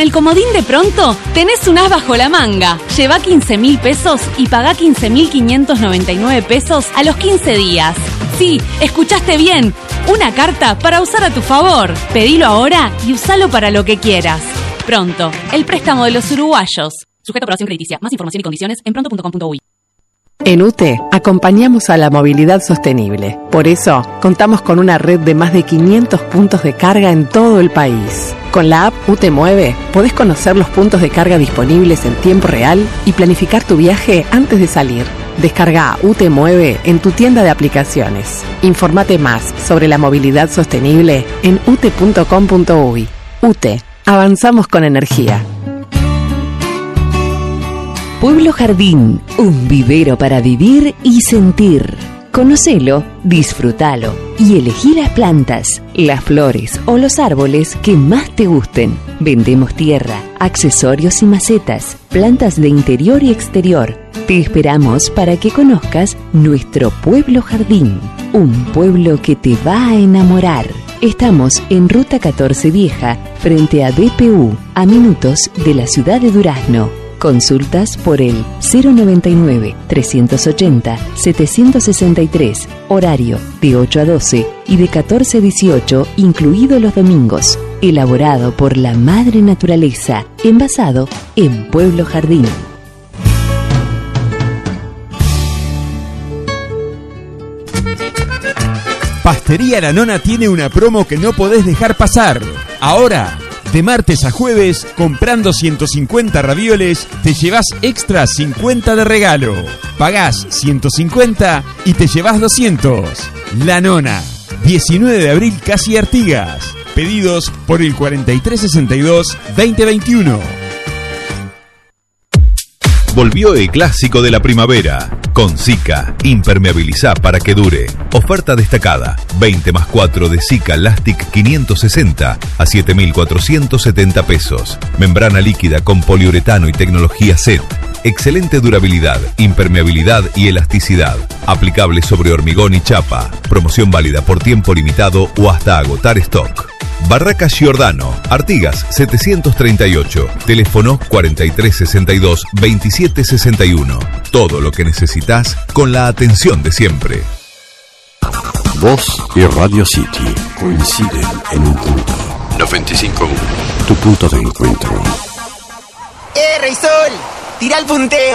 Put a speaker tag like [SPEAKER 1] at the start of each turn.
[SPEAKER 1] el comodín de Pronto tenés un as bajo la manga. Lleva 15.000 pesos y pagá 15.599 pesos a los 15 días. Sí, escuchaste bien. Una carta para usar a tu favor. Pedilo ahora y usalo para lo que quieras. Pronto, el préstamo de los uruguayos. Sujeto a aprobación crediticia. Más información y condiciones en pronto.com.uy.
[SPEAKER 2] En UTE acompañamos a la movilidad sostenible. Por eso, contamos con una red de más de 500 puntos de carga en todo el país. Con la app UTE Mueve, podés conocer los puntos de carga disponibles en tiempo real y planificar tu viaje antes de salir. Descarga UTE Mueve en tu tienda de aplicaciones. Informate más sobre la movilidad sostenible en ute.com.uy. UTE, avanzamos con energía.
[SPEAKER 3] Pueblo Jardín, un vivero para vivir y sentir. Conocelo, disfrútalo y elegí las plantas, las flores o los árboles que más te gusten. Vendemos tierra, accesorios y macetas, plantas de interior y exterior. Te esperamos para que conozcas nuestro Pueblo Jardín, un pueblo que te va a enamorar. Estamos en Ruta 14 Vieja, frente a DPU, a minutos de la ciudad de Durazno. Consultas por el 099-380-763, horario de 8 a 12 y de 14 a 18, incluidos los domingos. Elaborado por la Madre Naturaleza, envasado en Pueblo Jardín.
[SPEAKER 4] Pastería La Nona tiene una promo que no podés dejar pasar. Ahora, de martes a jueves, comprando 150 ravioles, te llevas extra 50 de regalo. Pagás 150 y te llevas 200. La Nona, 19 de abril, Casi Artigas. Pedidos por el 4362-2021.
[SPEAKER 5] Volvió el clásico de la primavera. Con Sika, impermeabilizá para que dure. Oferta destacada: 20+4 de Sika Lastic 560 a 7.470 pesos. Membrana líquida con poliuretano y tecnología SET. Excelente durabilidad, impermeabilidad y elasticidad. Aplicable sobre hormigón y chapa. Promoción válida por tiempo limitado o hasta agotar stock. Barracas Giordano, Artigas 738, teléfono 4362-2761. Todo lo que necesitas con la atención de siempre.
[SPEAKER 6] Vos y Radio City coinciden en un punto. 95.1. Tu punto de encuentro.
[SPEAKER 7] Rey Sol! ¡Tira el punteo!